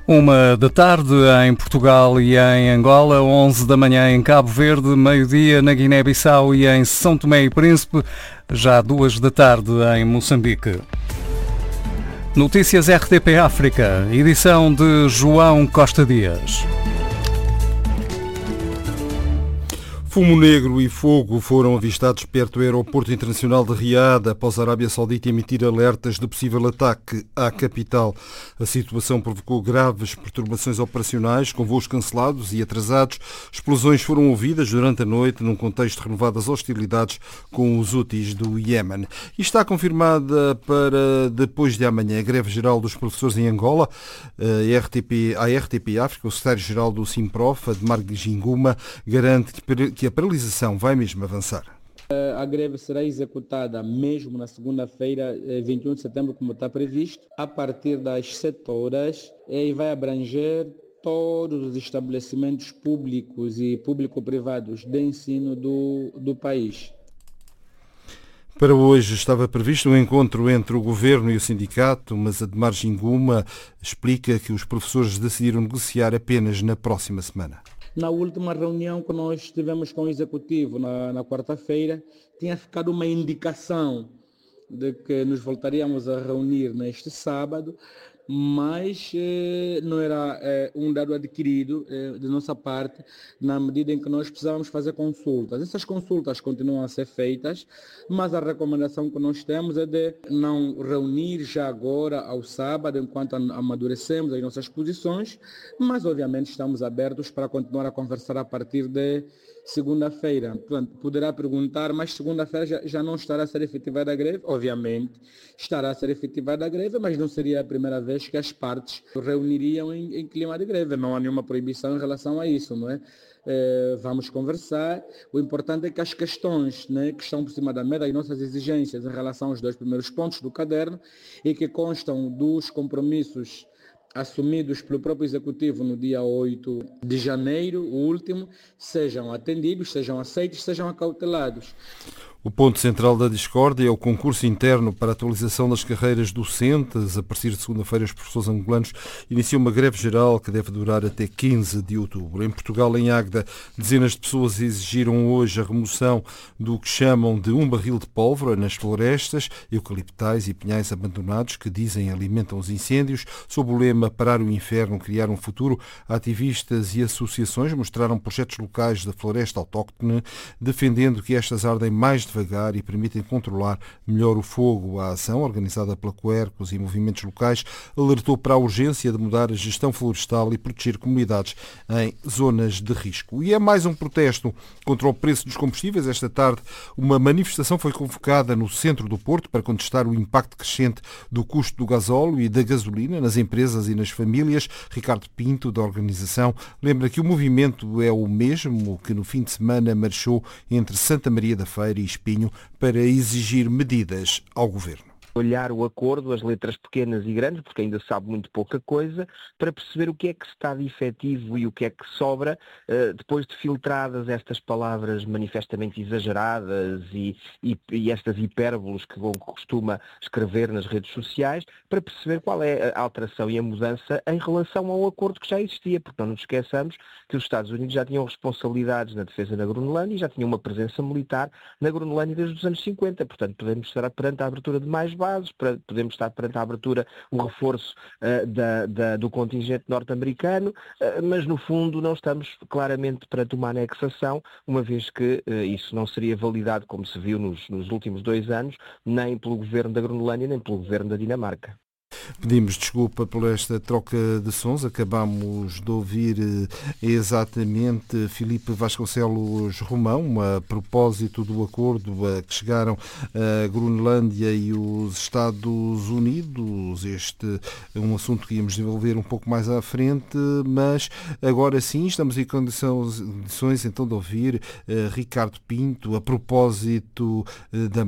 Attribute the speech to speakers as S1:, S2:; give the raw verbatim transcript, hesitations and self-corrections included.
S1: Uma da tarde em Portugal e em Angola, onze da manhã em Cabo Verde, meio-dia na Guiné-Bissau e em São Tomé e Príncipe, já duas da tarde em Moçambique. Notícias R T P África, edição de João Costa Dias.
S2: Fumo negro e fogo foram avistados perto do aeroporto internacional de Riad após a Arábia Saudita emitir alertas de possível ataque à capital. A situação provocou graves perturbações operacionais, com voos cancelados e atrasados. Explosões foram ouvidas durante a noite num contexto de renovadas hostilidades com os Houthis do Iémen. E está confirmada para depois de amanhã a greve geral dos professores em Angola. A R T P, a R T P África, o secretário-geral do Simprof, Admar Ginguma, garante que que a paralisação vai mesmo avançar.
S3: A greve será executada mesmo na segunda-feira, vinte e um de setembro, como está previsto, a partir das sete horas, e vai abranger todos os estabelecimentos públicos e público-privados de ensino do, do país.
S2: Para hoje estava previsto um encontro entre o governo e o sindicato, mas Admar Ginguma explica que os professores decidiram negociar apenas na próxima semana.
S3: Na última reunião que nós tivemos com o Executivo, na, na quarta-feira, tinha ficado uma indicação de que nos voltaríamos a reunir neste sábado, mas eh, não era eh, um dado adquirido eh, de nossa parte, na medida em que nós precisávamos fazer consultas. Essas consultas continuam a ser feitas, mas a recomendação que nós temos é de não reunir já agora ao sábado, enquanto amadurecemos as nossas posições, mas obviamente estamos abertos para continuar a conversar a partir de segunda-feira. Portanto, poderá perguntar, mas segunda-feira já, já não estará a ser efetivada a greve? Obviamente estará a ser efetivada a greve, mas não seria a primeira vez que as partes reuniriam em, em clima de greve. Não há nenhuma proibição em relação a isso, não é? Eh, vamos conversar. O importante é que as questões, né, que estão por cima da mesa, as nossas exigências em relação aos dois primeiros pontos do caderno e que constam dos compromissos assumidos pelo próprio Executivo no dia oito de janeiro, o último, sejam atendidos, sejam aceitos, sejam acautelados.
S2: O ponto central da discórdia é o concurso interno para a atualização das carreiras docentes. A partir de segunda-feira, os professores angolanos iniciam uma greve geral que deve durar até quinze de outubro. Em Portugal, em Águeda, dezenas de pessoas exigiram hoje a remoção do que chamam de um barril de pólvora nas florestas, eucaliptais e pinhais abandonados que, dizem, alimentam os incêndios. Sob o lema Parar o Inferno, Criar um Futuro, ativistas e associações mostraram projetos locais da floresta autóctone, defendendo que estas ardem mais devagar e permitem controlar melhor o fogo. A ação, organizada pela Quercus e movimentos locais, alertou para a urgência de mudar a gestão florestal e proteger comunidades em zonas de risco. E é mais um protesto contra o preço dos combustíveis. Esta tarde, uma manifestação foi convocada no centro do Porto para contestar o impacto crescente do custo do gasóleo e da gasolina nas empresas e nas famílias. Ricardo Pinto, da organização, lembra que o movimento é o mesmo que no fim de semana marchou entre Santa Maria da Feira e Espinho para exigir medidas ao governo.
S4: Olhar o acordo, as letras pequenas e grandes, porque ainda sabe muito pouca coisa, para perceber o que é que está de efetivo e o que é que sobra, depois de filtradas estas palavras manifestamente exageradas e, e, e estas hipérboles que costuma escrever nas redes sociais, para perceber qual é a alteração e a mudança em relação ao acordo que já existia, porque não nos esqueçamos que os Estados Unidos já tinham responsabilidades na defesa da Groenlândia e já tinham uma presença militar na Groenlândia desde os anos cinquenta, portanto podemos estar perante a abertura de mais bases, podemos estar perante a abertura, o reforço uh, da, da, do contingente norte-americano, uh, mas no fundo não estamos claramente perante uma anexação, uma vez que uh, isso não seria validado, como se viu nos, nos últimos dois anos, nem pelo governo da Groenlândia, nem pelo governo da Dinamarca.
S2: Pedimos desculpa por esta troca de sons. Acabamos de ouvir exatamente Filipe Vasconcelos Romão a propósito do acordo a que chegaram a Groenlândia e os Estados Unidos. Este é um assunto que íamos desenvolver um pouco mais à frente, mas agora sim estamos em condições, condições então de ouvir uh, Ricardo Pinto a propósito uh, da